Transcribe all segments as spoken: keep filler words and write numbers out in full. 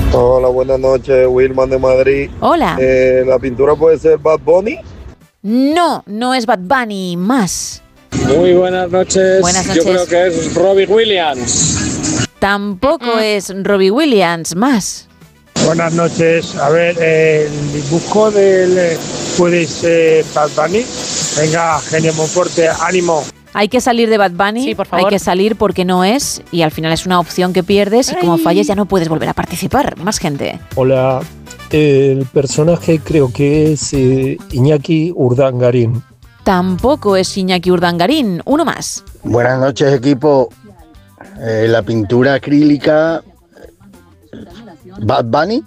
Hola, buenas noches, Wilman de Madrid. Hola. Eh, ¿La pintura puede ser Bad Bunny? No, no es Bad Bunny, más. Muy buenas noches. Buenas noches. Yo creo que es Robbie Williams. Tampoco es Robbie Williams, más. Buenas noches. A ver, el dibujo del puede ser Bad Bunny. Venga, genio Monforte, ánimo. Hay que salir de Bad Bunny, sí, por favor. Hay que salir porque no es, y al final es una opción que pierdes, y como falles ya no puedes volver a participar. Más gente. Hola, el personaje creo que es eh, Iñaki Urdangarín. Tampoco es Iñaki Urdangarín, uno más. Buenas noches, equipo. Eh, la pintura acrílica Bad Bunny.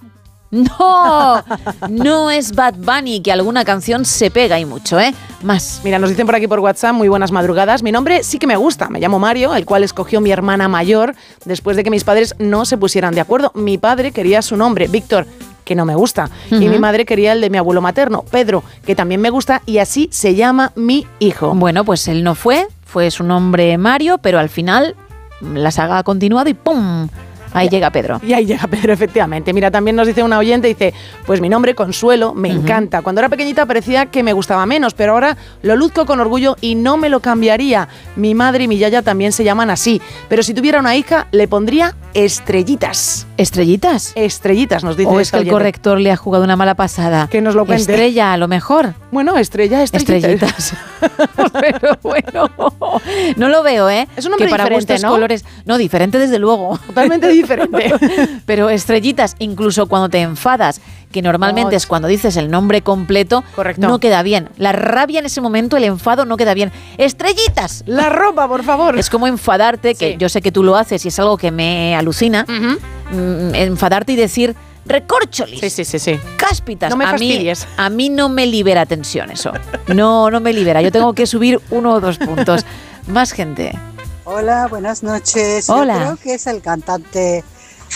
No, no es Bad Bunny, que alguna canción se pega y mucho, ¿eh? Más. Mira, nos dicen por aquí por WhatsApp, muy buenas madrugadas. Mi nombre sí que me gusta, me llamo Mario, el cual escogió mi hermana mayor después de que mis padres no se pusieran de acuerdo. Mi padre quería su nombre, Víctor, que no me gusta. Uh-huh. Y mi madre quería el de mi abuelo materno, Pedro, que también me gusta, y así se llama mi hijo. Bueno, pues él no fue, fue su nombre Mario, pero al final la saga ha continuado y ¡pum! Ahí llega Pedro. Y ahí llega Pedro, efectivamente. Mira, también nos dice una oyente, dice, pues mi nombre, Consuelo, me uh-huh. encanta. Cuando era pequeñita parecía que me gustaba menos, pero ahora lo luzco con orgullo y no me lo cambiaría. Mi madre y mi yaya también se llaman así. Pero si tuviera una hija, le pondría Estrellitas. ¿Estrellitas? Estrellitas, nos dice. O es que el oyente. corrector le ha jugado una mala pasada. Que nos lo cuente. Estrella, a lo mejor. Bueno, estrella, estrellitas. Estrellitas. Pero bueno, no lo veo, ¿eh? Es un nombre que para diferente, gustos ¿no? colores. No, diferente desde luego. Totalmente diferente. Pero estrellitas, incluso cuando te enfadas, que normalmente oh, es cuando dices el nombre completo, correcto. No queda bien. La rabia en ese momento, el enfado no queda bien. ¡Estrellitas! La ropa, por favor. Es como enfadarte, que sí. yo sé que tú lo haces y es algo que me alucina, uh-huh. mm, enfadarte y decir recorcholis, sí, sí, sí, sí. cáspitas. No me a fastidies. Mí, a mí no me libera tensión eso. No, no me libera. Yo tengo que subir uno o dos puntos. Más gente. Hola, buenas noches. Hola. Yo creo que es el cantante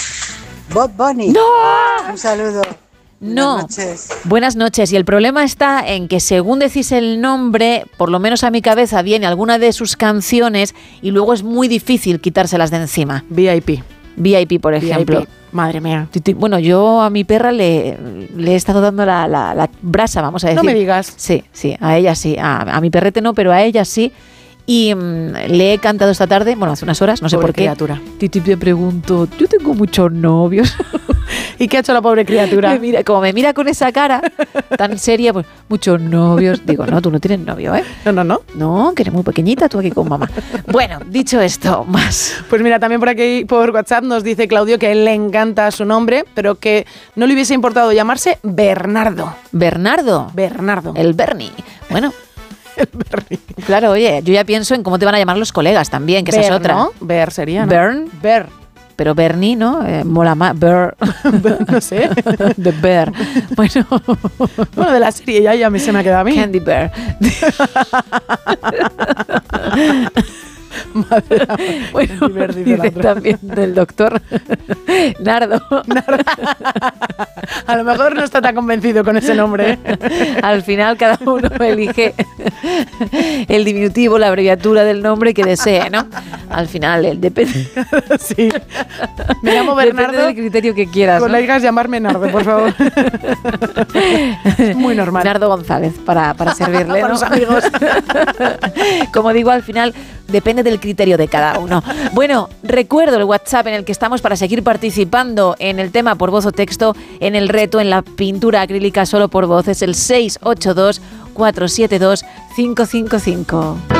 Bob Bunny. ¡No! Un saludo. No. Buenas noches. Buenas noches. Y el problema está en que según decís el nombre, por lo menos a mi cabeza viene alguna de sus canciones y luego es muy difícil quitárselas de encima. V I P. V I P, por ejemplo. V I P. Madre mía. Bueno, yo a mi perra le, le he estado dando la, la, la brasa, vamos a decir. No me digas. Sí, sí, a ella sí. A, a mi perrete no, pero a ella sí. Y mmm, le he cantado esta tarde, bueno, hace unas horas, no sé pobre por qué. Criatura. Titi, te pregunto, yo tengo muchos novios. ¿Y qué ha hecho la pobre criatura? Me mira, como me mira con esa cara tan seria, pues muchos novios. Digo, no, tú no tienes novio, ¿eh? No, no, no. No, que eres muy pequeñita, tú aquí con mamá. Bueno, dicho esto, más. Pues mira, también por aquí, por WhatsApp, nos dice Claudio que a él le encanta su nombre, pero que no le hubiese importado llamarse Bernardo. ¿Bernardo? Bernardo. El Bernie. Bueno. El Bernie. Claro, oye, yo ya pienso en cómo te van a llamar los colegas también, que Ber, esa es otra. ¿no? Ber sería, ¿no? Bern. Ber. Pero Bernie, ¿no? Eh, mola más. Bear. No sé. The Bear. Bueno. Bueno, de la serie ya, ya me, se me ha quedado a mí. Candy Bear. Madre bueno, dice también del doctor Nardo. Nardo. A lo mejor no está tan convencido con ese nombre. Al final cada uno elige el diminutivo, la abreviatura del nombre que desee, ¿no? Al final, el depende. Sí. Me llamo Bernardo. Depende del criterio que quieras. Con ¿no? la hija llamarme Nardo, por favor. Es muy normal. Nardo González, para, para servirle, para ¿no? los amigos. Como digo, al final depende del criterio de cada uno. Bueno, recuerdo el WhatsApp en el que estamos para seguir participando en el tema por voz o texto, en el reto, en la pintura acrílica solo por voz. Es el seis ocho dos, cuatro siete dos, cinco cinco cinco.